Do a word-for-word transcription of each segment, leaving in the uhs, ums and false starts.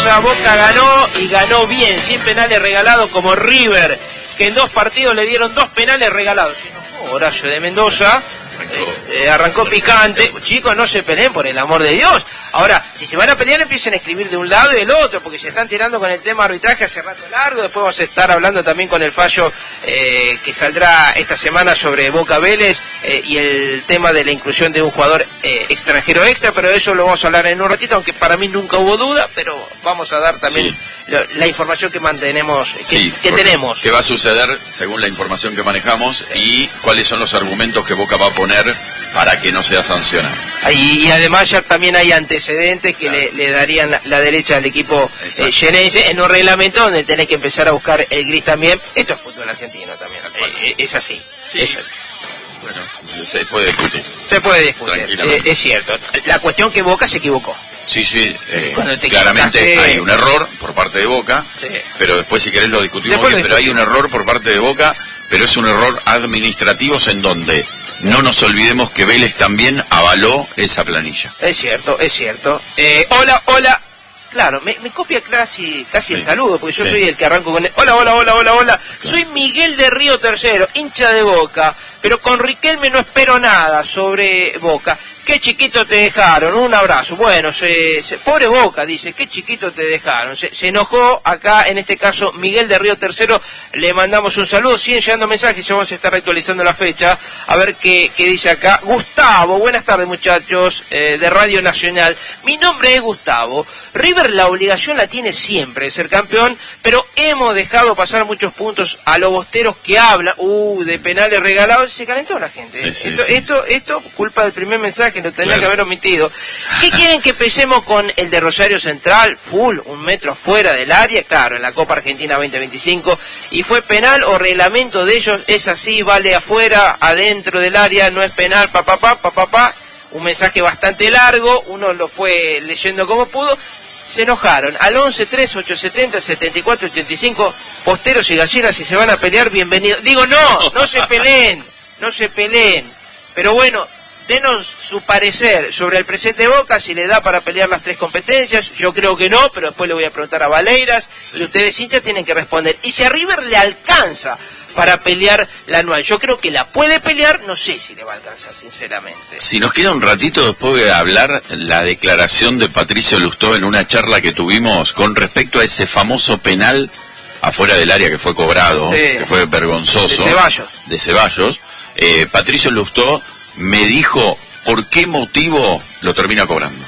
Mendoza, Boca ganó y ganó bien, sin penales regalados como River, que en dos partidos le dieron dos penales regalados. Horacio de Mendoza eh, eh, arrancó picante. Chicos, no se peleen, por el amor de Dios. Ahora, si se van a pelear, empiecen a escribir de un lado y del otro, porque se están tirando con el tema arbitraje hace rato largo. Después vamos a estar hablando también con el fallo eh, que saldrá esta semana sobre Boca Vélez eh, y el tema de la inclusión de un jugador eh, extranjero extra, pero eso lo vamos a hablar en un ratito, aunque para mí nunca hubo duda, pero vamos a dar también sí. la, la información que mantenemos, que, sí, que tenemos. ¿Qué va a suceder según la información que manejamos sí. y cuáles son los argumentos que Boca va a poner para que no sea sancionado? Y, y además ya también hay antecedentes que claro. le, le darían la, la derecha al equipo eh, xenense en un reglamento donde tenés que empezar a buscar el gris también. Esto es fútbol argentino también, eh, es así, sí. es así. Bueno, se puede discutir. Se puede discutir, eh, es cierto. La cuestión que Boca se equivocó. Sí, sí, eh, claramente hay un error por parte de Boca, sí. pero después si querés lo discutimos después bien, pero hay un error por parte de Boca, pero es un error administrativo en donde no nos olvidemos que Vélez también avaló esa planilla. Es cierto, es cierto. Eh, hola, hola. Claro, me, me copia casi casi sí, el saludo, porque yo sí. soy el que arranco con el... Hola, hola, hola, hola, hola. Claro. Soy Miguel de Río Tercero, hincha de Boca, pero con Riquelme no espero nada sobre Boca. Qué chiquito te dejaron, un abrazo. Bueno, se, se, pobre Boca, dice, qué chiquito te dejaron. Se, se enojó acá, en este caso, Miguel de Río Tercero. Le mandamos un saludo, siguen llegando mensajes, ya vamos a estar actualizando la fecha. A ver qué, qué dice acá. Gustavo, buenas tardes muchachos, eh, de Radio Nacional. Mi nombre es Gustavo. River la obligación la tiene siempre de ser campeón, pero hemos dejado pasar muchos puntos a los bosteros que hablan, uh, de penales regalados. Se calentó la gente. Sí, sí, esto, sí. esto, esto, culpa del primer mensaje, que lo tenía claro. que haber omitido. ¿Qué quieren que empecemos con el de Rosario Central? Full, un metro fuera del área, claro, en la Copa Argentina veinte veinticinco. ¿Y fue penal o reglamento de ellos? Es así, vale afuera, adentro del área, no es penal, pa, pa, pa, pa, pa, pa. Un mensaje bastante largo, uno lo fue leyendo como pudo. Se enojaron. Al once tres ocho setenta setenta y cuatro ochenta y cinco, posteros y gallinas, si se van a pelear, bienvenidos. Digo, no, no se peleen, no se peleen. Pero bueno, denos su parecer sobre el presente de Boca, si le da para pelear las tres competencias. Yo creo que no, pero después le voy a preguntar a Valeiras, sí. y ustedes hinchas tienen que responder. Y si a River le alcanza para pelear la anual, yo creo que la puede pelear, no sé si le va a alcanzar, sinceramente. Si nos queda un ratito, después voy a hablar la declaración de Patricio Lustó en una charla que tuvimos con respecto a ese famoso penal afuera del área que fue cobrado, sí. que fue vergonzoso. De Ceballos. De Ceballos. Eh, Patricio Lustó me dijo por qué motivo lo termina cobrando.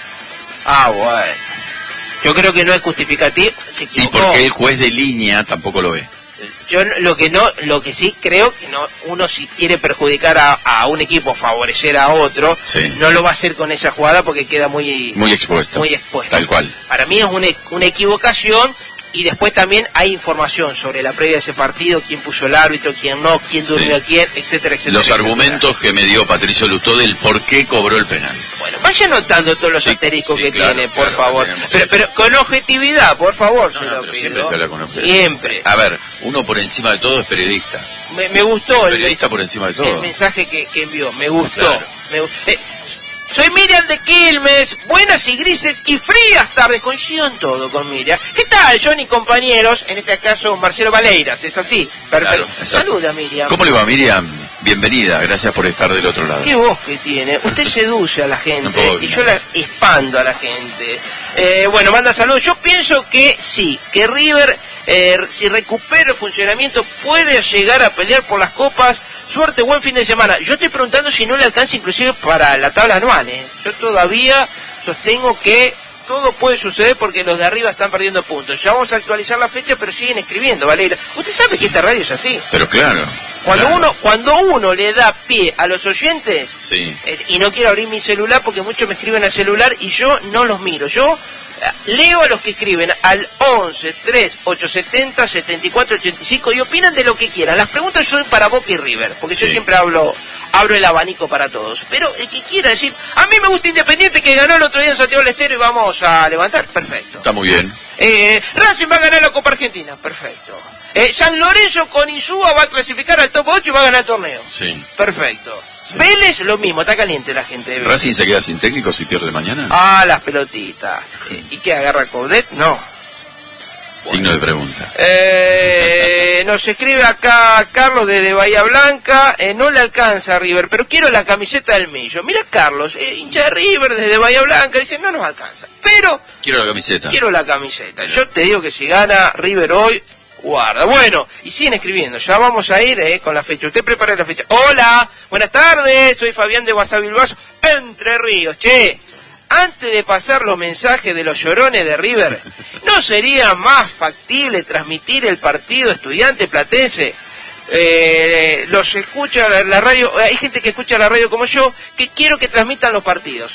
Ah, bueno. Yo creo que no es justificativo. Se equivocó. Y porque el juez de línea tampoco lo ve. Yo lo que no, lo que sí creo que no, uno si quiere perjudicar a, a un equipo, favorecer a otro, sí. no lo va a hacer con esa jugada porque queda muy muy expuesto. Muy expuesto. Tal cual. Para mí es una, una equivocación. Y después también hay información sobre la previa de ese partido, quién puso el árbitro, quién no, quién durmió sí. a quién, etcétera, etcétera. Los etcétera. argumentos que me dio Patricio Lustó del por qué cobró el penal. Bueno, vaya notando todos los sí, asteriscos sí, que claro, tiene, por claro, favor. Pero, pero con objetividad, por favor. No, se no, lo pero pido. siempre se habla con objetividad. Siempre. A ver, uno por encima de todo es periodista. Me, me gustó el periodista el, por encima de todo. El mensaje que, que envió, me gustó. Claro. Me gustó. Eh, Soy Miriam de Quilmes, buenas y grises y frías tardes, coincido en todo con Miriam. ¿Qué tal, Johnny, compañeros? En este caso, Marcelo Valeiras, ¿es así? Perfecto. Claro, saluda, Miriam. ¿Cómo le va, Miriam? Bienvenida, gracias por estar del otro lado. Qué voz que tiene. Usted seduce a la gente no y yo la expando a la gente. Eh, bueno, manda saludos. Yo pienso que sí, que River, eh, si recupera el funcionamiento, puede llegar a pelear por las copas. Suerte, buen fin de semana. Yo estoy preguntando si no le alcanza inclusive para la tabla anual, ¿eh? Yo todavía sostengo que todo puede suceder porque los de arriba están perdiendo puntos. Ya vamos a actualizar la fecha, pero siguen escribiendo, Valera. Usted sabe que esta radio es así. Pero claro. Cuando claro. uno cuando uno le da pie a los oyentes, sí. eh, y no quiero abrir mi celular porque muchos me escriben al celular y yo no los miro. Yo leo a los que escriben al once tres ocho setenta setenta y cuatro ochenta y cinco y opinan de lo que quieran. Las preguntas yo doy para Boca y River, porque sí. yo siempre hablo abro el abanico para todos. Pero el que quiera decir, a mí me gusta Independiente que ganó el otro día en Santiago del Estero y vamos a levantar, perfecto. Está muy bien. Eh, Racing va a ganar la Copa Argentina, perfecto. Eh, San Lorenzo con Insúa va a clasificar al top ocho y va a ganar el torneo. Sí. Perfecto. Sí. Vélez, lo mismo, está caliente la gente de Vélez. ¿Racing se queda sin técnico si pierde mañana? Ah, las pelotitas. ¿Y qué, agarra Coudet? No. Bueno. Signo de pregunta. Eh, nos escribe acá Carlos desde Bahía Blanca, eh, no le alcanza a River, pero quiero la camiseta del Millo. Mira Carlos, eh, hincha de River desde Bahía Blanca, dice no nos alcanza, pero... Quiero la camiseta. Quiero la camiseta. Yo te digo que si gana River hoy... Guarda, bueno, y siguen escribiendo, ya vamos a ir eh, con la fecha. Usted prepara la fecha. Hola, buenas tardes, soy Fabián de Guasabilbaso, Entre Ríos. Che, antes de pasar los mensajes de los llorones de River, ¿no sería más factible transmitir el partido Estudiante Platense? Eh, los escucha la, la radio, hay gente que escucha la radio como yo, que quiero que transmitan los partidos.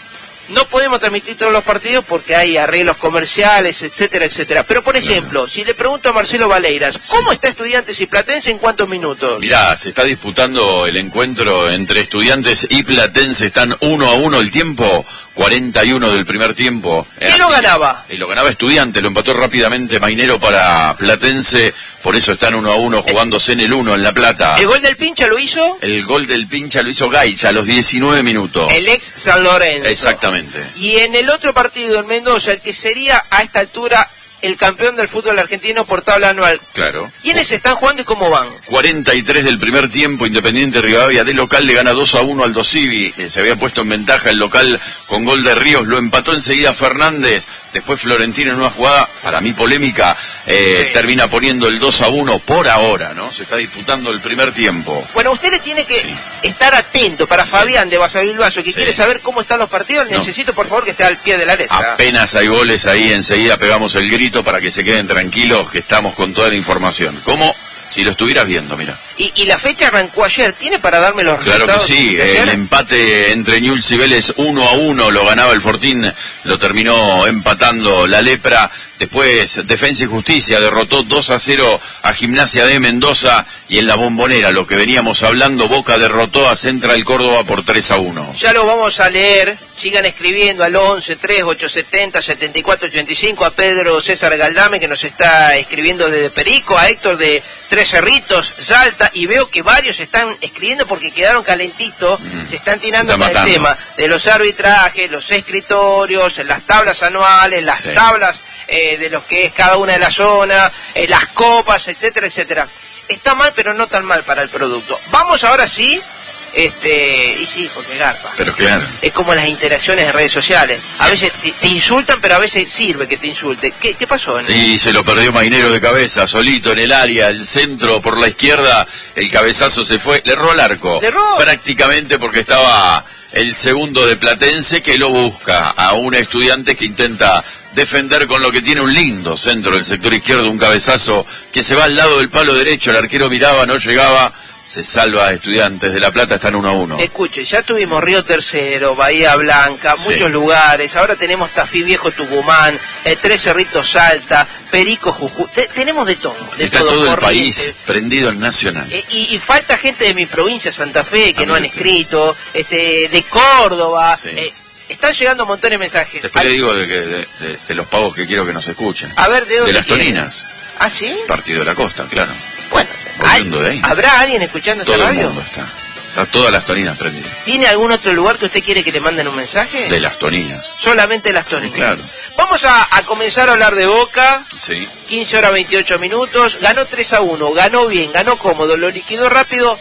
No podemos transmitir todos los partidos porque hay arreglos comerciales, etcétera, etcétera. Pero, por ejemplo, claro. si le pregunto a Marcelo Valeiras, ¿cómo sí. está Estudiantes y Platense en cuántos minutos? Mirá, se está disputando el encuentro entre Estudiantes y Platense. Están uno a uno el tiempo, cuarenta y uno del primer tiempo. ¿Quién lo ganaba? Y lo ganaba Estudiantes, lo empató rápidamente Mainero para Platense. Por eso están uno a uno jugándose en el uno en La Plata. ¿El gol del Pincha lo hizo? El gol del Pincha lo hizo Gaicha a los diecinueve minutos. El ex San Lorenzo. Exactamente. Y en el otro partido, en Mendoza, el que sería a esta altura el campeón del fútbol argentino por tabla anual. Claro. ¿Quiénes están jugando y cómo van? cuarenta y tres del primer tiempo, Independiente Rivadavia de local le gana dos a uno al Dosivi. Eh, se había puesto en ventaja el local con gol de Ríos, lo empató enseguida Fernández. Después Florentino en una jugada, para mí polémica, eh, sí. termina poniendo el dos a uno por ahora, ¿no? Se está disputando el primer tiempo. Bueno, ustedes tienen que sí. estar atentos para sí. Fabián de Guasabilbaso, que sí. quiere saber cómo están los partidos. No. Necesito, por favor, que esté al pie de la letra. Apenas hay goles ahí, enseguida pegamos el grito para que se queden tranquilos, que estamos con toda la información. ¿Cómo? Si lo estuvieras viendo, mira. Y, y la fecha arrancó ayer, ¿tiene para darme los claro resultados? Claro que sí, el empate entre Newell's y Vélez uno a uno, lo ganaba el Fortín, lo terminó empatando la Lepra. Después Defensa y Justicia derrotó dos a cero a Gimnasia de Mendoza, y en la Bombonera, lo que veníamos hablando, Boca derrotó a Central Córdoba por tres a uno. Ya lo vamos a leer, sigan escribiendo al once, tres, ocho setenta, setenta y cuatro ochenta y cinco, a Pedro César Galdame que nos está escribiendo desde Perico, a Héctor de Tres Cerritos, Salta, y veo que varios están escribiendo porque quedaron calentitos, mm, se están tirando se con el tema de los arbitrajes, los escritorios, las tablas anuales, las sí. tablas eh, de lo que es cada una de las zonas, eh, las copas, etcétera, etcétera. Está mal, pero no tan mal para el producto. Vamos ahora sí, este, y sí, porque garpa. Pero claro. Es como las interacciones de redes sociales. A veces te, te insultan, pero a veces sirve que te insulte. ¿Qué, qué pasó? En el... Y se lo perdió Mainero de cabeza, solito en el área, el centro por la izquierda, el cabezazo se fue, le erró el arco. ¿Le erró? Prácticamente porque estaba el segundo de Platense que lo busca, a un Estudiante que intenta defender con lo que tiene un lindo centro del sector izquierdo, un cabezazo que se va al lado del palo derecho, el arquero miraba, no llegaba, se salva a Estudiantes de La Plata, están uno a uno. Escuche, ya tuvimos Río Tercero, Bahía Blanca, sí. muchos lugares, ahora tenemos Tafí Viejo Tucumán, eh, Tres Cerritos Salta, Perico Jujuy, Te, tenemos de todo. De Está todo, todo el Corrientes. país prendido en Nacional. Eh, y, y falta gente de mi provincia, Santa Fe, que a no han escrito, este, de Córdoba, sí. eh, están llegando montones de mensajes. Después Al... le digo de, de, de, de los pagos que quiero que nos escuchen. A ver, ¿de dónde? De las Toninas. ¿Ah, sí? Partido de la Costa, claro. Bueno, hay, de ahí. ¿habrá alguien escuchando Todo esta radio? Todo el mundo está. Está todas las Toninas prendidas. ¿Tiene algún otro lugar que usted quiere que le manden un mensaje? De las Toninas. Solamente las Toninas. Sí, claro. Vamos a, a comenzar a hablar de Boca. Sí. quince horas veintiocho minutos. Ganó tres a uno. Ganó bien, ganó cómodo. Lo liquidó rápido.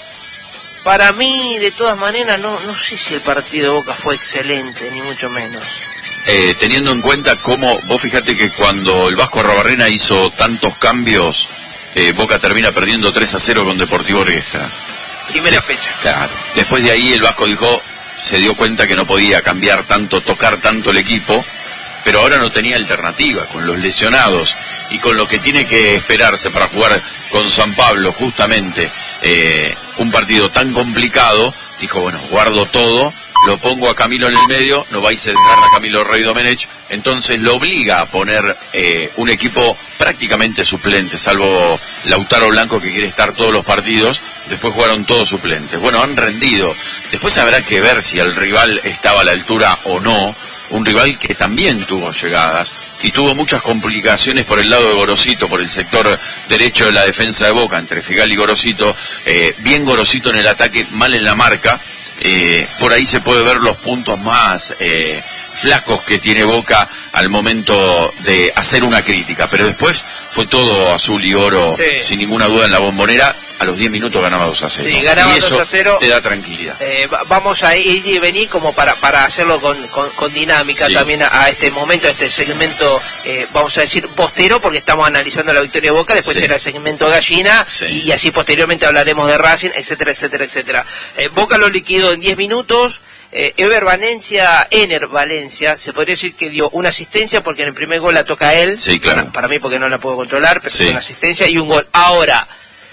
Para mí, de todas maneras, no, no sé si el partido de Boca fue excelente, ni mucho menos. Eh, teniendo en cuenta cómo, vos fíjate que cuando el Vasco Arrobarrena hizo tantos cambios, eh, Boca termina perdiendo tres a cero con Deportivo Riestra. Primera fecha. Claro. Después de ahí el Vasco dijo, se dio cuenta que no podía cambiar tanto, tocar tanto el equipo, pero ahora no tenía alternativa, con los lesionados y con lo que tiene que esperarse para jugar con San Pablo, justamente, eh, un partido tan complicado, dijo, bueno, guardo todo, lo pongo a Camilo en el medio, no va y se desgarra Camilo Rey Domenech, entonces lo obliga a poner eh, un equipo prácticamente suplente, salvo Lautaro Blanco que quiere estar todos los partidos, después jugaron todos suplentes. Bueno, han rendido, después habrá que ver si el rival estaba a la altura o no, un rival que también tuvo llegadas y tuvo muchas complicaciones por el lado de Gorosito, por el sector derecho de la defensa de Boca, entre Figal y Gorosito, eh, bien Gorosito en el ataque, mal en la marca, eh, por ahí se puede ver los puntos más eh, flacos que tiene Boca al momento de hacer una crítica, pero después fue todo azul y oro, sí, sin ninguna duda en la Bombonera. A los diez minutos ganaba dos a cero. Sí, ganaba y eso dos a cero. Te da tranquilidad. Eh, vamos a ir y venir como para, para hacerlo con, con, con dinámica, sí, también a, a este momento, a este segmento, eh, vamos a decir, postero, porque estamos analizando la victoria de Boca, después sí, será el segmento gallina, sí, y así posteriormente hablaremos de Racing, etcétera, etcétera, etcétera. Eh, Boca lo liquidó en diez minutos. Eh, Ever Valencia, Ener Valencia, se podría decir que dio una asistencia porque en el primer gol la toca él, sí, claro, para, para mí porque no la puedo controlar, pero sí, una asistencia y un gol. Ahora,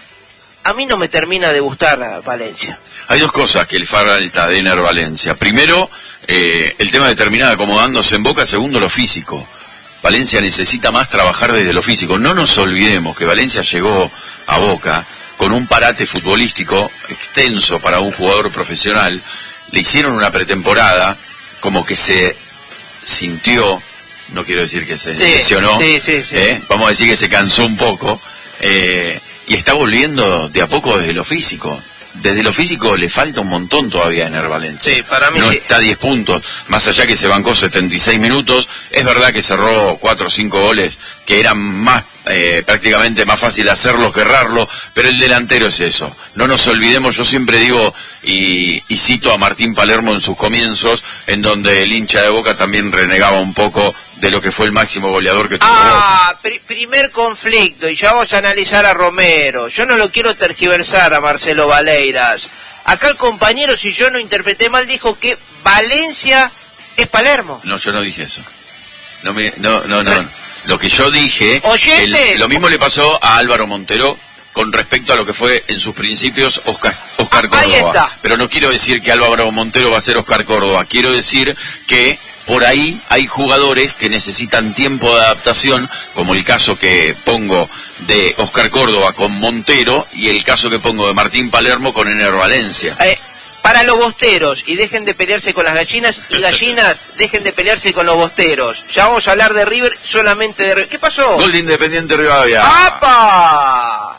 a mí no me termina de gustar Valencia. Hay dos cosas que el falta de Ener Valencia. Primero, eh, el tema de terminar acomodándose en Boca. Segundo, lo físico. Valencia necesita más trabajar desde lo físico. No nos olvidemos que Valencia llegó a Boca con un parate futbolístico extenso para un jugador profesional. Le hicieron una pretemporada, como que se sintió, no quiero decir que se sí, lesionó, sí, sí, sí. ¿eh? Vamos a decir que se cansó un poco, eh, y está volviendo de a poco desde lo físico. Desde lo físico le falta un montón todavía a Ener Valencia. Sí, para mí no sí, está a diez puntos, más allá que se bancó setenta y seis minutos. Es verdad que cerró cuatro o cinco goles que eran más eh, prácticamente más fácil hacerlo que errarlo, pero el delantero es eso. No nos olvidemos, yo siempre digo y, y cito a Martín Palermo en sus comienzos, en donde el hincha de Boca también renegaba un poco de lo que fue el máximo goleador que tuvo Ah, Boca. Pr primer conflicto, y ya vamos a analizar a Romero. Yo no lo quiero tergiversar a Marcelo Valeiras. Acá el compañero, si yo no interpreté mal, dijo que Valencia es Palermo. No, yo no dije eso. No, me, no, no, no. Lo que yo dije, el, lo mismo le pasó a Álvaro Montero con respecto a lo que fue en sus principios Oscar, Oscar ah, ahí Córdoba. Está. Pero no quiero decir que Álvaro Montero va a ser Oscar Córdoba. Quiero decir que por ahí hay jugadores que necesitan tiempo de adaptación, como el caso que pongo de Oscar Córdoba con Montero y el caso que pongo de Martín Palermo con Ener Valencia. Eh. Para los bosteros, y dejen de pelearse con las gallinas, y gallinas, dejen de pelearse con los bosteros. Ya vamos a hablar de River, solamente de River. ¿Qué pasó? Gol de Independiente Rivadavia. ¡Apa!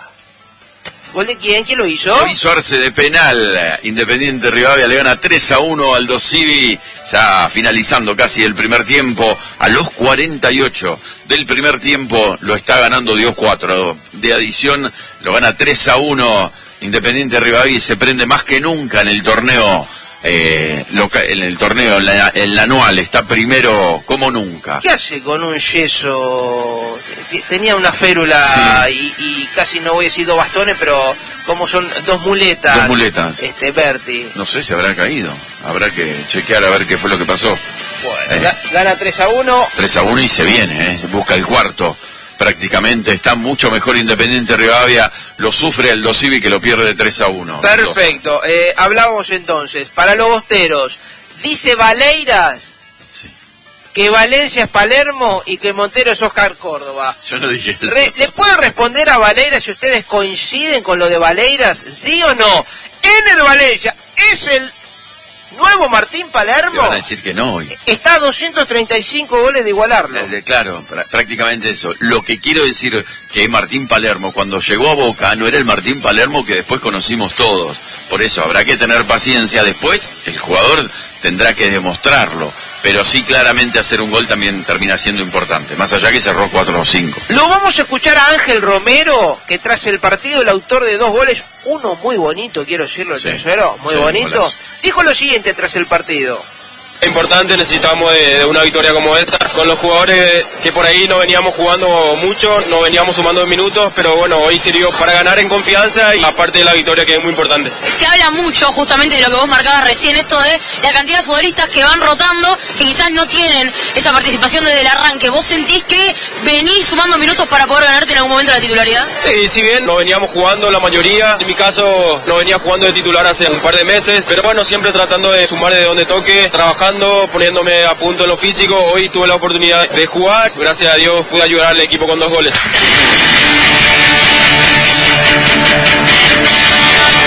¿Gol de quién? ¿Quién lo hizo? Lo hizo Arce de penal. Independiente Rivadavia le gana tres a uno al Dosivi, ya finalizando casi el primer tiempo. A los cuarenta y ocho del primer tiempo lo está ganando Dios cuatro. De adición lo gana tres a uno. Independiente Rivadavia se prende más que nunca en el torneo, eh, loca, en el torneo, en la, en la anual, está primero como nunca. ¿Qué hace con un yeso? Tenía una férula sí, y, y casi no voy a decir dos bastones, pero como son dos muletas. Dos muletas. Este, Berti. No sé si habrá caído, habrá que chequear a ver qué fue lo que pasó. Bueno, eh, gana tres a uno. tres a uno y se viene, eh, busca el cuarto. Prácticamente está mucho mejor Independiente Rivadavia, lo sufre el Dosivi que lo pierde tres a uno. Perfecto, eh, hablábamos entonces, para los bosteros, dice Valeiras sí, que Valencia es Palermo y que Montero es Oscar Córdoba. Yo no dije eso. Re, ¿Le puedo responder a Valeiras si ustedes coinciden con lo de Valeiras? ¿Sí o no? Ener Valencia es el nuevo Martín Palermo. Te van a decir que no hoy. Está a doscientos treinta y cinco goles de igualarlo. Eh, claro, prácticamente eso. Lo que quiero decir que Martín Palermo cuando llegó a Boca no era el Martín Palermo que después conocimos todos. Por eso habrá que tener paciencia. Después el jugador tendrá que demostrarlo. Pero sí, claramente hacer un gol también termina siendo importante. Más allá que cerró cuatro o cinco. Lo vamos a escuchar a Ángel Romero, que tras el partido, el autor de dos goles, uno muy bonito, quiero decirlo, el sí, tercero, muy sí, bonito, golazo. Dijo lo siguiente tras el partido. Importante, necesitamos de, de una victoria como esta, con los jugadores que por ahí no veníamos jugando mucho, no veníamos sumando minutos, pero bueno, hoy sirvió para ganar en confianza y aparte de la victoria que es muy importante. Se habla mucho justamente de lo que vos marcabas recién, esto de la cantidad de futbolistas que van rotando, que quizás no tienen esa participación desde el arranque. ¿Vos sentís que venís sumando minutos para poder ganarte en algún momento la titularidad? Sí, si bien no veníamos jugando la mayoría, en mi caso no venía jugando de titular hace un par de meses, pero bueno, siempre tratando de sumar de donde toque, trabajando, poniéndome a punto en lo físico. Hoy tuve la oportunidad de jugar, gracias a Dios pude ayudar al equipo con dos goles.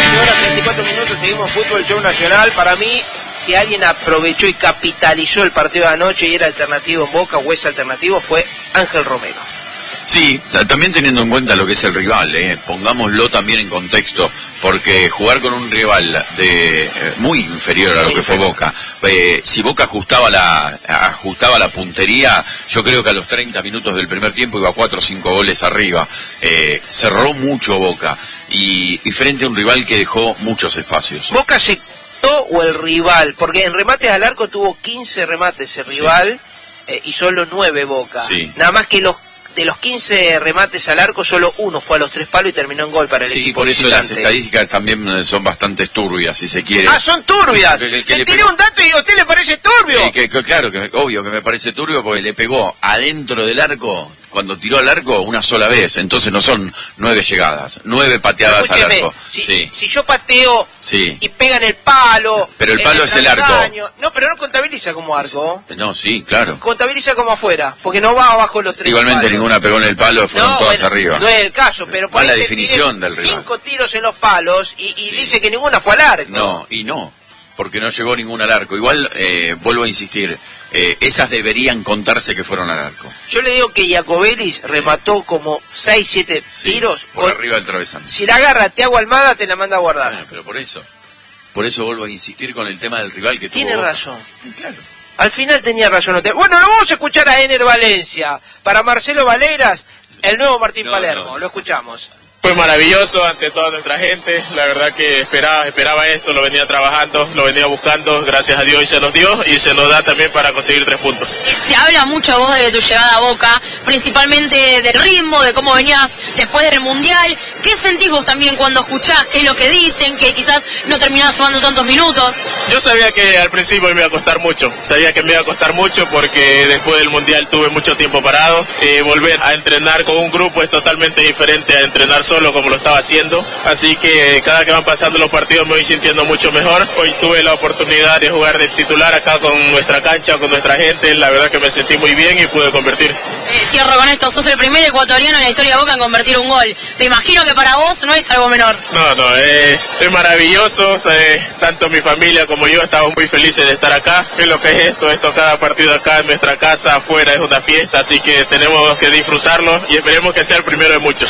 trece horas treinta y cuatro minutos, seguimos Fútbol Show Nacional. Para mí, si alguien aprovechó y capitalizó el partido de anoche y era alternativo en Boca o es alternativo, fue Ángel Romero. Sí, también teniendo en cuenta lo que es el rival, eh, pongámoslo también en contexto, porque jugar con un rival de eh, muy inferior a lo que fue Boca, eh, si Boca ajustaba la ajustaba la puntería, yo creo que a los treinta minutos del primer tiempo iba cuatro o cinco goles arriba, eh, cerró mucho Boca, y, y frente a un rival que dejó muchos espacios. ¿Boca se o el rival? Porque en remates al arco tuvo quince remates el rival, sí. eh, y solo nueve Boca, sí. Nada más que los de los quince remates al arco, solo uno fue a los tres palos y terminó en gol para el sí, equipo por eso visitante. Las estadísticas también son bastante turbias, si se quiere. Ah, son turbias. Que, que, que que le tiene pegó... un dato y a usted le parece turbio. Eh, que, que, claro, que obvio que me parece turbio porque le pegó adentro del arco, cuando tiró al arco, una sola vez. Entonces no son nueve llegadas, nueve pateadas al arco. Si, sí. si yo pateo sí. y pega en el palo... Pero el palo el es el arco. No, pero no contabiliza como arco. No, sí, claro. Contabiliza como afuera, porque no va abajo los tres. Igualmente palos. Ninguna pegó en el palo, fueron no, todas bueno, arriba. No es el caso, pero por ahí la este definición del rival. Cinco tiros en los palos y, y sí. dice que ninguna fue al arco. No, y no, porque no llegó ninguna al arco. Igual, eh, vuelvo a insistir, eh, esas deberían contarse que fueron al arco. Yo le digo que Iacobelis sí. remató como seis, siete sí, tiros. Por, por arriba del travesaño. Si la agarra Thiago Almada, te la manda a guardar. Bueno, pero por eso, por eso vuelvo a insistir con el tema del rival que Tiene tuvo. Tiene razón. Claro. Al final tenía razón. Bueno, lo vamos a escuchar a Ener Valencia. Para Marcelo Valeiras, el nuevo Martín no, Palermo. No. Lo escuchamos. Fue maravilloso ante toda nuestra gente, la verdad que esperaba, esperaba esto, lo venía trabajando, lo venía buscando, gracias a Dios y se nos dio y se nos da también para conseguir tres puntos. Se habla mucho vos de tu llegada a Boca, principalmente del ritmo, de cómo venías después del Mundial. ¿Qué sentís vos también cuando escuchás qué es lo que dicen, que quizás no terminás sumando tantos minutos? Yo sabía que al principio me iba a costar mucho, sabía que me iba a costar mucho porque después del Mundial tuve mucho tiempo parado, eh, volver a entrenar con un grupo es totalmente diferente a entrenar solo. Solo como lo estaba haciendo, así que cada que van pasando los partidos me voy sintiendo mucho mejor. Hoy tuve la oportunidad de jugar de titular acá con nuestra cancha, con nuestra gente, la verdad que me sentí muy bien y pude convertir. Eh, cierro con esto, sos el primer ecuatoriano en la historia de Boca en convertir un gol. Me imagino que para vos no es algo menor. No, no, eh, es maravilloso, eh, tanto mi familia como yo estamos muy felices de estar acá. Es lo que es esto, esto cada partido acá en nuestra casa, afuera es una fiesta, así que tenemos que disfrutarlo y esperemos que sea el primero de muchos.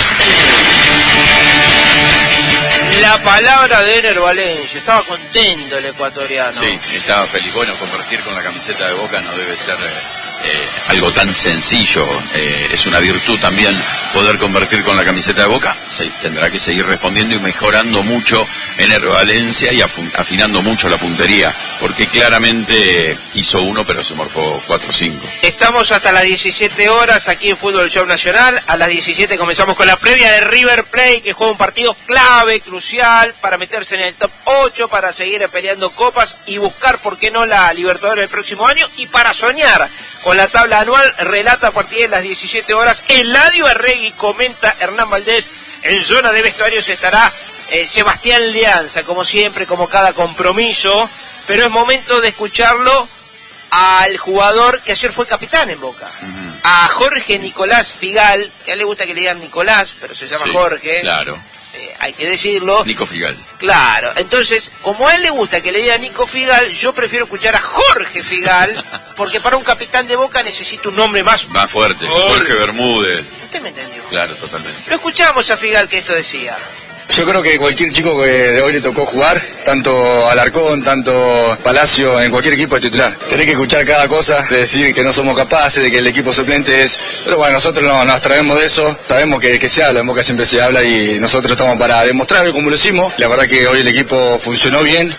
La palabra de Ener Valencia, estaba contento el ecuatoriano. Sí, estaba feliz. Bueno, convertir con la camiseta de Boca no debe ser eh, algo tan sencillo, eh, es una virtud también poder convertir con la camiseta de Boca. Se tendrá que seguir respondiendo y mejorando mucho Ener Valencia y afinando mucho la puntería, porque claramente hizo uno pero se morfó cuatro o cinco. Estamos hasta las diecisiete horas aquí en Fútbol Show Nacional. A las diecisiete comenzamos con la previa de River Plate, que juega un partido clave, crucial, para meterse en el top ocho, para seguir peleando copas y buscar, por qué no, la Libertadores del próximo año, y para soñar con la tabla anual. Relata a partir de las diecisiete horas Eladio Arregui, comenta Hernán Valdés. En zona de vestuarios estará eh, Sebastián Leanza, como siempre, como cada compromiso, pero es momento de escucharlo al jugador que ayer fue capitán en Boca, uh-huh. a Jorge Nicolás Figal, que a él le gusta que le digan Nicolás, pero se llama sí, Jorge. Claro. Eh, hay que decirlo. Nico Figal. Claro, entonces, como a él le gusta que le diga Nico Figal, yo prefiero escuchar a Jorge Figal, porque para un capitán de Boca necesito un nombre más... Más fuerte, Jorge, Jorge Bermúdez. ¿Usted me entendió? Claro, totalmente. Lo escuchamos a Figal que esto decía. Yo creo que cualquier chico que hoy le tocó jugar, tanto Alarcón, tanto Palacio, en cualquier equipo es titular. Tenés que escuchar cada cosa, de decir que no somos capaces, de que el equipo suplente es... Pero bueno, nosotros no, nos traemos de eso, sabemos que, que se habla, en Boca siempre se habla y nosotros estamos para demostrar como lo hicimos. La verdad que hoy el equipo funcionó bien.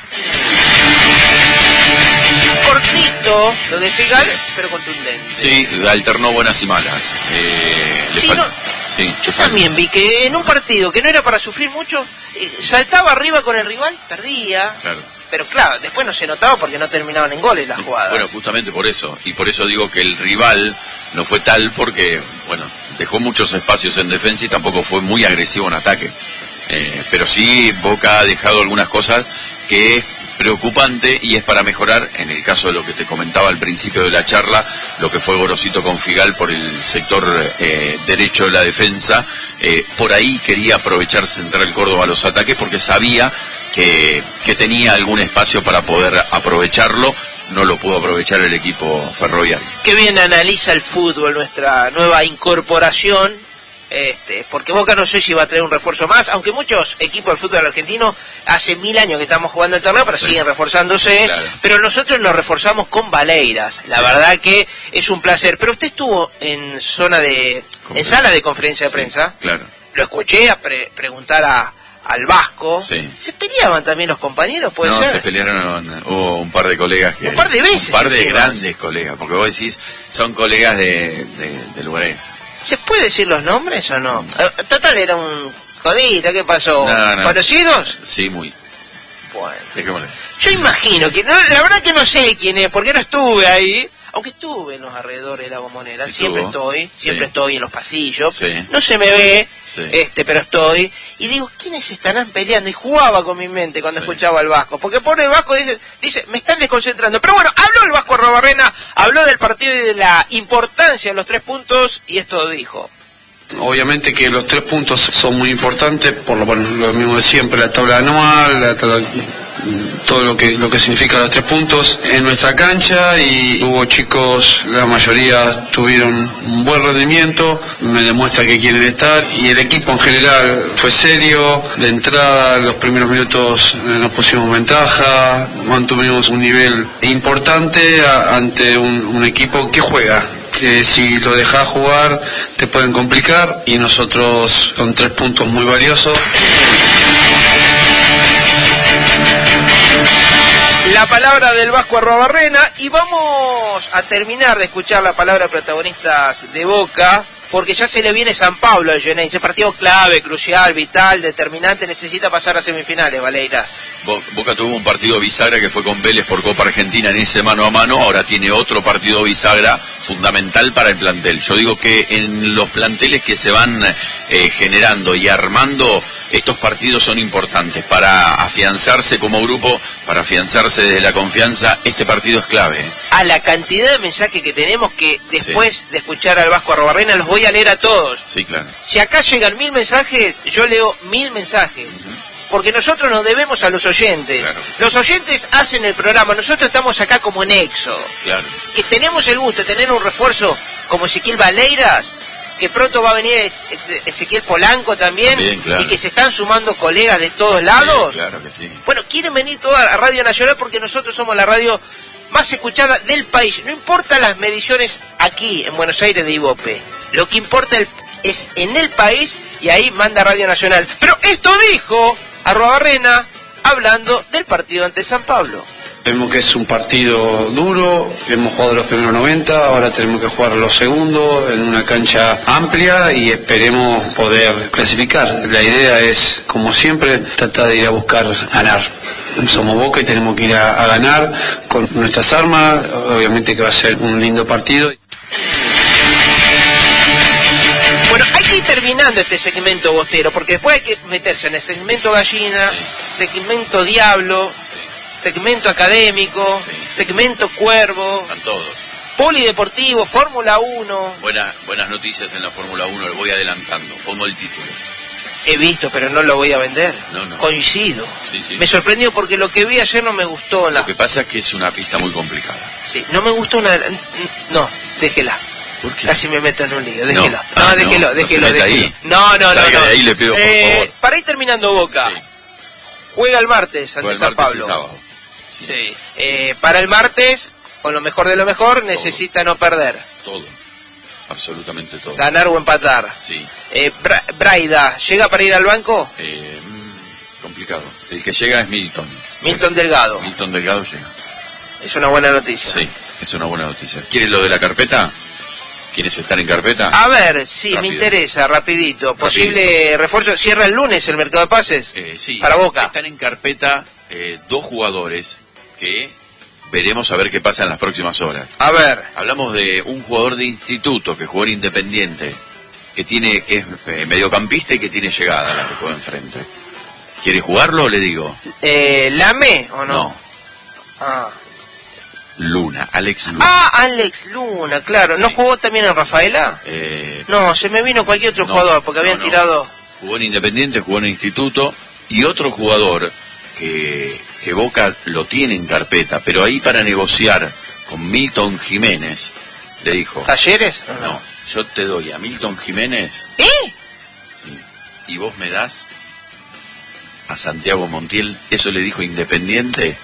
Cortito, lo de Figal, sí. pero contundente. Sí, alternó buenas y malas. Eh, le sí, falta... no... Sí, yo también vi que en un partido que no era para sufrir mucho, eh, saltaba arriba con el rival, perdía, claro. pero claro, después no se notaba porque no terminaban en goles las jugadas. Bueno, justamente por eso, y por eso digo que el rival no fue tal porque, bueno, dejó muchos espacios en defensa y tampoco fue muy agresivo en ataque, eh, pero sí Boca ha dejado algunas cosas que preocupante y es para mejorar, en el caso de lo que te comentaba al principio de la charla, lo que fue Gorosito con Figal por el sector eh, derecho de la defensa. Eh, por ahí quería aprovechar Central Córdoba los ataques porque sabía que, que tenía algún espacio para poder aprovecharlo. No lo pudo aprovechar el equipo ferroviario. Qué bien analiza el fútbol nuestra nueva incorporación, este, porque Boca no sé si va a traer un refuerzo más, aunque muchos equipos del fútbol argentino hace mil años que estamos jugando el torneo, pero sí, siguen reforzándose, claro. Pero nosotros nos reforzamos con Valeiras, la sí. verdad que es un placer. Pero usted estuvo en zona de, en sala de conferencia de sí, prensa, claro. Lo escuché a pre preguntar a al Vasco, sí. ¿Se peleaban también los compañeros? ¿Puede no, ser? se pelearon, hubo un par de colegas que... Un par de veces. Un par de encima. grandes colegas, porque vos decís, son colegas de, de, de lugares. ¿Se puede decir los nombres o no? Total, era un jodito, ¿qué pasó? No, no. ¿Conocidos? Sí, muy. Bueno. Dejémosle. Yo imagino que, no, la verdad que no sé quién es, porque no estuve ahí. Aunque estuve en los alrededores de la Bombonera, siempre estoy, siempre sí. estoy en los pasillos, sí. No se me ve, sí. este, pero estoy, y digo, ¿quiénes estarán peleando? Y jugaba con mi mente cuando sí. escuchaba al Vasco, porque pobre el Vasco dice, dice, me están desconcentrando, pero bueno, habló el Vasco Arruabarrena, habló del partido y de la importancia de los tres puntos, y esto dijo. Obviamente que los tres puntos son muy importantes, por lo, bueno, lo mismo de siempre, la tabla anual, la tabla, todo lo que lo que significa los tres puntos en nuestra cancha, y hubo chicos, la mayoría tuvieron un buen rendimiento, me demuestra que quieren estar, y el equipo en general fue serio, de entrada los primeros minutos nos pusimos ventaja, mantuvimos un nivel importante a, ante un, un equipo que juega, que si lo dejas jugar te pueden complicar, y nosotros con tres puntos muy valiosos. La palabra del Vasco Arruabarrena, y vamos a terminar de escuchar la palabra de protagonistas de Boca, porque ya se le viene San Pablo a Genéis, ese partido clave, crucial, vital, determinante, necesita pasar a semifinales, Valeiras. Boca tuvo un partido bisagra que fue con Vélez por Copa Argentina en ese mano a mano, ahora tiene otro partido bisagra fundamental para el plantel. Yo digo que en los planteles que se van eh, generando y armando, estos partidos son importantes para afianzarse como grupo, para afianzarse desde la confianza. Este partido es clave. A la cantidad de mensajes que tenemos, que después sí. de escuchar al Vasco Arruabarrena los voy a leer a todos. Sí, claro. Si acá llegan mil mensajes, yo leo mil mensajes. Uh-huh. Porque nosotros nos debemos a los oyentes. Claro. Los oyentes hacen el programa, nosotros estamos acá como nexo. Claro. Que tenemos el gusto de tener un refuerzo como Ezequiel Valeiras, que pronto va a venir Ezequiel Polanco también, también claro. Y que se están sumando colegas de todos lados. Sí, claro que sí. Bueno, quieren venir toda a Radio Nacional porque nosotros somos la radio más escuchada del país. No importa las mediciones aquí en Buenos Aires de Ibope, lo que importa el, es en el país, y ahí manda Radio Nacional. Pero esto dijo Arruabarrena hablando del partido ante San Pablo. Vemos que es un partido duro, hemos jugado los primeros noventa, ahora tenemos que jugar los segundos en una cancha amplia y esperemos poder clasificar. La idea es, como siempre, tratar de ir a buscar ganar. Somos Boca y tenemos que ir a, a ganar con nuestras armas, obviamente que va a ser un lindo partido. Bueno, hay que ir terminando este segmento bostero, porque después hay que meterse en el segmento gallina, segmento diablo, segmento académico, sí. segmento cuervo, están todos. Polideportivo, Fórmula uno. Buena, buenas noticias en la Fórmula uno, lo voy adelantando, pongo el título. He visto, pero no lo voy a vender. No, no. Coincido. Sí, sí. Me sorprendió porque lo que vi ayer no me gustó. La... Lo que pasa es que es una pista muy complicada. Sí, no me gustó una... No, déjela. ¿Por qué? Casi me meto en un lío, déjelo. No, no, ah, déjelo, no, déjelo, no déjelo. Ahí. No, no, Salga no. no. De ahí le pido, por eh, favor. Para ir terminando Boca, sí. Juega el martes ante Juega el San martes Pablo. Y sábado. Sí. sí. Eh, para el martes, con lo mejor de lo mejor, todo. Necesita no perder. Todo. Absolutamente todo. Ganar o empatar. Sí. Eh, Bra Braida, ¿llega para ir al banco? Eh, mmm, complicado. El que llega es Milton. Milton Delgado. Milton Delgado llega. Es una buena noticia. Sí, es una buena noticia. ¿Quieres lo de la carpeta? ¿Quieres estar en carpeta? A ver, sí, Rápido. me interesa, rapidito. Posible rapidito. refuerzo. ¿Cierra el lunes el mercado de pases? Eh, sí. Para Boca. Están en carpeta eh, dos jugadores que veremos a ver qué pasa en las próximas horas. A ver. Hablamos de un jugador de instituto que jugó en Independiente, que tiene que es eh, mediocampista y que tiene llegada a la que juega enfrente. ¿Quiere jugarlo o le digo? Eh, ¿Lame o no? No, Ah. Luna, Alex Luna. Ah, Alex Luna, claro. ¿No sí. jugó también en Rafaela? Eh, no, se me vino cualquier otro no, jugador, porque habían no, no. tirado... Jugó en Independiente, jugó en Instituto, y otro jugador que, que Boca lo tiene en carpeta, pero ahí para negociar con Milton Jiménez, le dijo... ¿Talleres? No, no, yo te doy a Milton Jiménez... ¿Eh? Sí, y vos me das a Santiago Montiel, eso le dijo Independiente...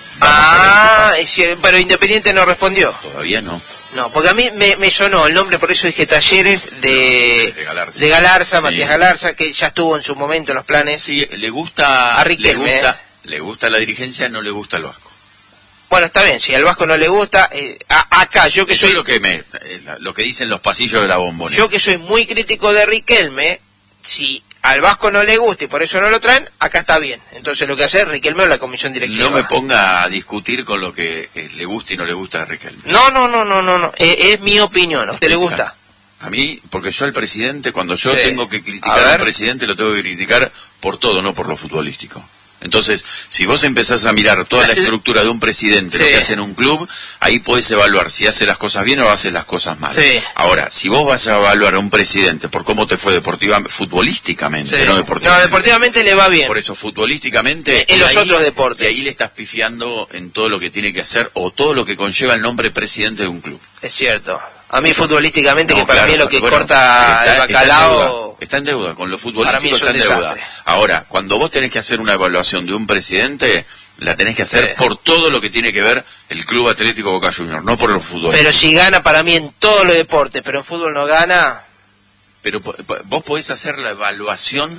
Ah, pero Independiente no respondió. Todavía no. No, porque a mí me, me sonó el nombre, por eso dije Talleres de, de Galarza, de Galarza sí. Matías Galarza, que ya estuvo en su momento en los planes. Sí, le gusta a Riquelme, le gusta, ¿eh? le gusta la dirigencia, no le gusta el Vasco. Bueno, está bien, si al Vasco no le gusta, eh, a, acá yo que eso soy... es lo que, me, lo que dicen los pasillos de la Bombonera. Yo que soy muy crítico de Riquelme, si al Vasco no le gusta y por eso no lo traen, acá está bien. Entonces lo que hace es Riquelme o la comisión directiva. No me ponga a discutir con lo que eh, le gusta y no le gusta a Riquelme. No, no, no, no, no, no. Eh, es mi opinión. ¿A usted le gusta? A mí, porque yo al presidente, cuando yo sí. tengo que criticar a un presidente, lo tengo que criticar por todo, no por lo futbolístico. Entonces, si vos empezás a mirar toda la estructura de un presidente, sí. lo que hace en un club, ahí podés evaluar si hace las cosas bien o hace las cosas mal. Sí. Ahora, si vos vas a evaluar a un presidente por cómo te fue deportivamente, futbolísticamente, sí. no deportivamente. No, deportivamente le va bien. Por eso, futbolísticamente... En los ahí, otros deportes. Y ahí le estás pifiando en todo lo que tiene que hacer o todo lo que conlleva el nombre presidente de un club. Es cierto. A mí futbolísticamente, no, que para claro, mí es lo que bueno, corta está, el bacalao... Está en deuda, con lo futbolístico está en deuda. Ahora, cuando vos tenés que hacer una evaluación de un presidente, la tenés que hacer sí. por todo lo que tiene que ver el Club Atlético Boca Juniors, no por los futbolistas. Pero si gana para mí en todos los deportes, pero en fútbol no gana... Pero vos podés hacer la evaluación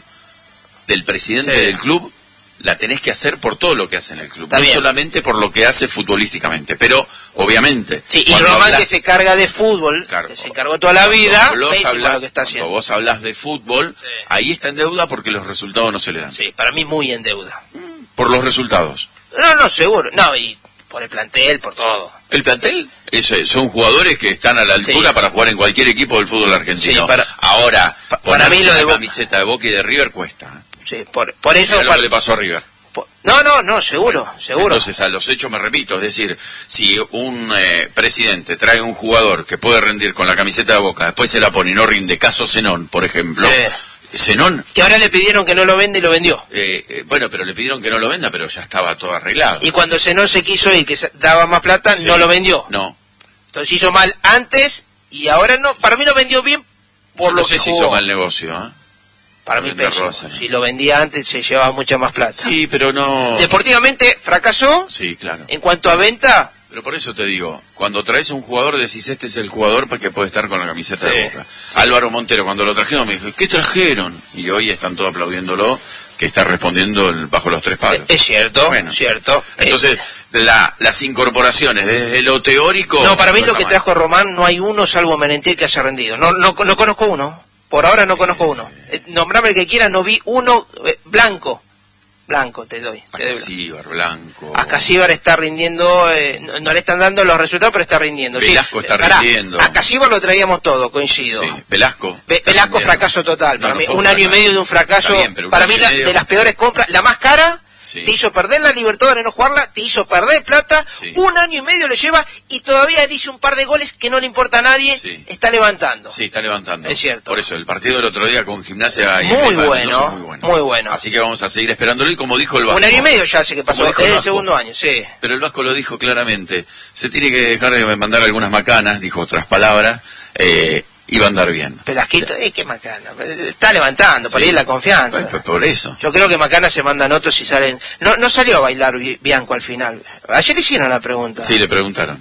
del presidente sí. del club, la tenés que hacer por todo lo que hace en el club, está no bien. solamente por lo que hace futbolísticamente, pero obviamente... Sí, y Román hablas, que se carga de fútbol, claro, que se encargó toda la vida, habla, lo que está haciendo. Cuando vos hablas de fútbol, sí. ahí está en deuda porque los resultados no se le dan. Sí, para mí muy en deuda. Por los resultados. No, no, seguro, no, y por el plantel, por todo. ¿El plantel? Eso es, son jugadores que están a la altura sí. para jugar en cualquier equipo del fútbol argentino. Sí, para, Ahora, pa, para mí lo de la camiseta de Boca y de River cuesta. Sí, por, por eso... Mirá lo que le pasó a River. No, no, no, seguro, seguro. Entonces, a los hechos me repito, es decir, si un eh, presidente trae un jugador que puede rendir con la camiseta de Boca, después se la pone y no rinde, caso Zenón, por ejemplo, sí. Zenón... Que ahora le pidieron que no lo venda y lo vendió. Eh, eh, bueno, pero le pidieron que no lo venda, pero ya estaba todo arreglado. Y cuando Zenón se quiso ir, que daba más plata, sí. no lo vendió. No. Entonces hizo mal antes y ahora no, para mí lo vendió bien por Yo lo no sé que si jugó. hizo mal negocio, ¿eh? Para mí pésimo. Si lo vendía antes se llevaba mucha más plata. Sí, pero no... Deportivamente fracasó. Sí, claro. En cuanto a venta... Pero por eso te digo, cuando traes un jugador decís, este es el jugador que puede estar con la camiseta sí, de Boca. Sí. Álvaro Montero, cuando lo trajeron, me dijo, ¿qué trajeron? Y hoy están todos aplaudiéndolo, que está respondiendo el, bajo los tres palos. Es cierto, bueno, cierto. Entonces, la, las incorporaciones, desde lo teórico... No, para mí no lo que mal. trajo Román, no hay uno salvo Merentiel que haya rendido. No, no, no conozco uno. Por ahora no conozco uno. Eh, nombrame el que quiera, no vi uno eh, blanco. Blanco, te doy. Acasíbar, Blanco. Acasíbar está rindiendo, eh, no, no le están dando los resultados, pero está rindiendo. Velasco sí, está pará, rindiendo. Acasíbar lo traíamos todo, coincido. Sí. Velasco. Ve, Velasco fracaso total. Para no, mí, no un, un año y medio de un fracaso. Bien, para mí, la, de las peores compras, la más cara. Sí. Te hizo perder la Libertadores, no jugarla, te hizo perder plata, sí. un año y medio le lleva y todavía dice un par de goles que no le importa a nadie, sí. está levantando. Sí, está levantando. Es cierto. Por eso, el partido del otro día con Gimnasia y muy bueno, Mendoza, muy bueno, muy bueno. Así que vamos a seguir esperándolo y como dijo el Vasco. Un año y medio ya hace que pasó, es el, el segundo año, sí. Pero el Vasco lo dijo claramente, se tiene que dejar de mandar algunas macanas, dijo otras palabras, eh... iba a andar bien. Pelasquito, eh, qué Macana. Está levantando, sí. por ahí la confianza. Pues, pues por eso. Yo creo que Macana se mandan otros y salen... No no salió a bailar Bianco al final. Ayer le hicieron la pregunta. Sí, le preguntaron.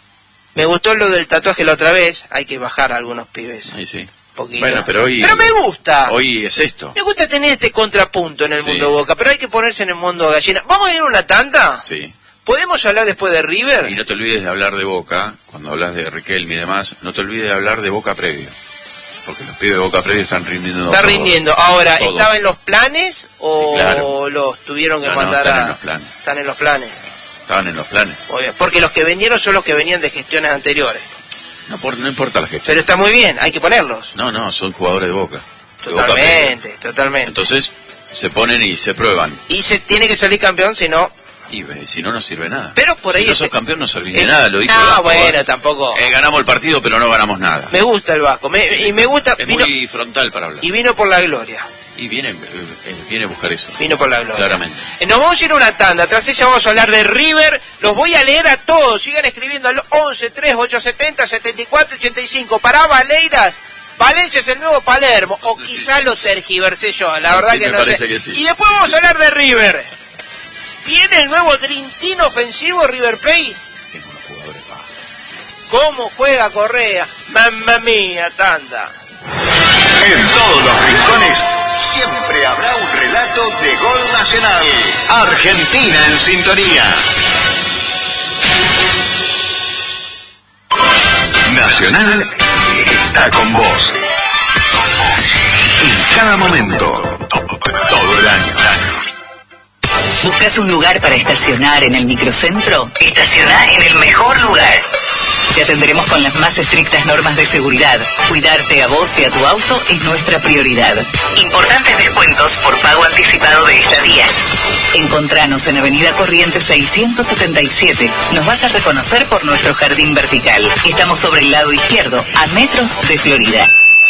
Me gustó lo del tatuaje la otra vez. Hay que bajar a algunos pibes. Sí, sí. Poquito. Bueno, pero hoy... Pero me gusta. Hoy es esto. Me gusta tener este contrapunto en el sí. mundo Boca, pero hay que ponerse en el mundo gallina. ¿Vamos a ir a una tanda? Sí. ¿Podemos hablar después de River? Y no te olvides de hablar de Boca, cuando hablas de Riquelme y demás, no te olvides de hablar de Boca previo. Porque los pibes de Boca previo están rindiendo. Está todos, rindiendo. Ahora, todos. ¿estaba en los planes o claro. los tuvieron que no, mandar no, están a...? en los planes. Están en los planes. Estaban en los planes. Muy bien. Porque los que vendieron son los que venían de gestiones anteriores. No, por, no importa la gestión. Pero está muy bien, hay que ponerlos. No, no, son jugadores de Boca. De totalmente, Boca totalmente. Entonces, se ponen y se prueban. Y se tiene que salir campeón, si no... Y si no, no sirve nada. Pero por si ahí no ese... sos campeón no servís de nada, lo dijo No, Vasco, bueno, ¿eh? tampoco. Eh, ganamos el partido, pero no ganamos nada. Me gusta el Vasco, me, y me gusta... Es vino, muy frontal para hablar. Y vino por la gloria. Y viene, eh, viene a buscar eso. Vino por la gloria. Claramente. Eh, nos vamos a ir a una tanda, tras ella vamos a hablar de River. Los voy a leer a todos, sigan escribiendo al once, tres, ocho setenta, setenta y cuatro ochenta y cinco. Para Valeiras, Valencia es el nuevo Palermo, o quizá lo tergiversé yo, la verdad sí, que me no parece sé. Que sí. Y después vamos a hablar de River. ¿Tiene el nuevo Dream Team ofensivo River Plate? Tengo unos jugadores bajos. ¿Cómo juega Correa? Mamma mía, tanda. En todos los rincones siempre habrá un relato de gol nacional. Argentina en sintonía. Nacional está con vos. En cada momento. Todo el año. ¿Buscas un lugar para estacionar en el microcentro? Estacioná en el mejor lugar. Te atenderemos con las más estrictas normas de seguridad. Cuidarte a vos y a tu auto es nuestra prioridad. Importantes descuentos por pago anticipado de estadías. Encontranos en Avenida Corrientes seiscientos setenta y siete. Nos vas a reconocer por nuestro jardín vertical. Estamos sobre el lado izquierdo, a metros de Florida.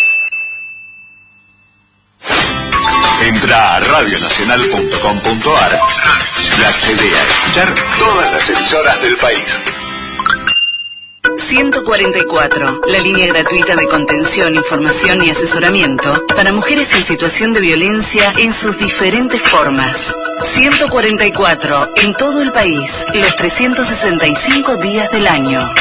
Entra a radio nacional punto com punto a r y accede a escuchar todas las emisoras del país. ciento cuarenta y cuatro, la línea gratuita de contención, información y asesoramiento para mujeres en situación de violencia en sus diferentes formas. ciento cuarenta y cuatro, en todo el país, los trescientos sesenta y cinco días del año.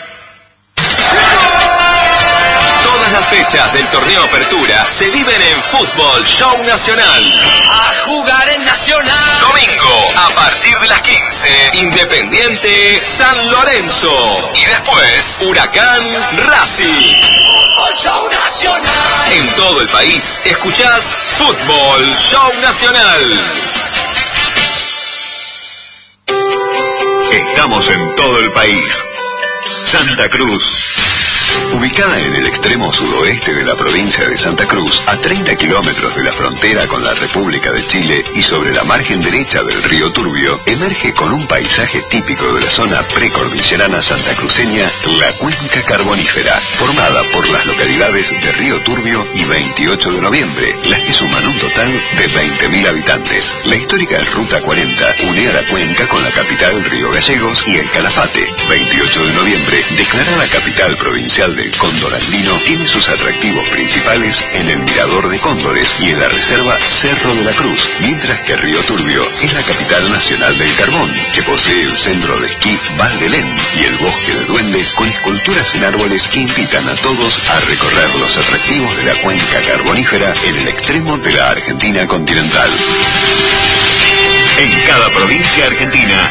Todas las fechas del torneo Apertura se viven en Fútbol Show Nacional. A jugar en Nacional. Domingo, a partir de las quince, Independiente San Lorenzo. Y después, Huracán Racing. Fútbol Show Nacional. En todo el país, escuchás Fútbol Show Nacional. Estamos en todo el país. Santa Cruz. Ubicada en el extremo sudoeste de la provincia de Santa Cruz, a treinta kilómetros de la frontera con la República de Chile y sobre la margen derecha del río Turbio, emerge con un paisaje típico de la zona precordillerana santacruceña, la Cuenca Carbonífera, formada por las localidades de Río Turbio y veintiocho de noviembre, las que suman un total de veinte mil habitantes. La histórica Ruta cuarenta une a la cuenca con la capital Río Gallegos y el Calafate. veintiocho de noviembre, declarada capital provincial del cóndor andino, tiene sus atractivos principales en el Mirador de Cóndores y en la reserva Cerro de la Cruz, mientras que Río Turbio es la capital nacional del carbón, que posee el centro de esquí Val de Lén y el bosque de duendes con esculturas en árboles que invitan a todos a recorrer los atractivos de la cuenca carbonífera en el extremo de la Argentina continental. En cada provincia argentina,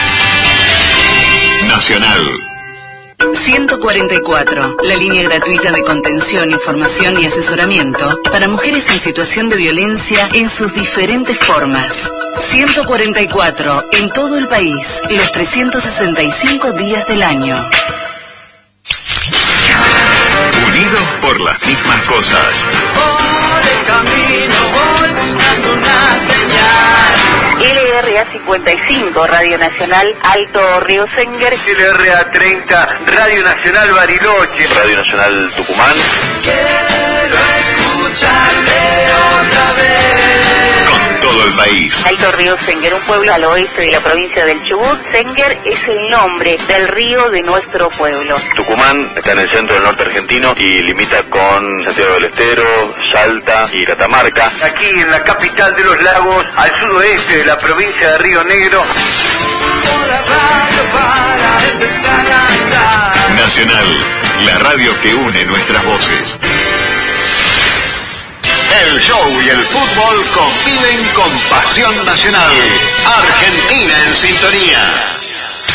Nacional. ciento cuarenta y cuatro, la línea gratuita de contención, información y asesoramiento para mujeres en situación de violencia en sus diferentes formas. ciento cuarenta y cuatro, en todo el país, los trescientos sesenta y cinco días del año. Unidos por las mismas cosas. Por el camino voy buscando una señal. L R A cincuenta y cinco, Radio Nacional Alto Río Senger. L R A treinta, Radio Nacional Bariloche. Radio Nacional Tucumán. Quiero escucharte otra vez. Con todo el país. Alto Río Senger, un pueblo al oeste de la provincia del Chubut. Senger es el nombre del río de nuestro pueblo. Tucumán está en el centro del norte argentino y limita con Santiago del Estero, Salta y Catamarca. Aquí en la capital de los lagos, al sudoeste de la provincia de Río Negro. Nacional, la radio que une nuestras voces. El show y el fútbol conviven con pasión nacional. Argentina en sintonía.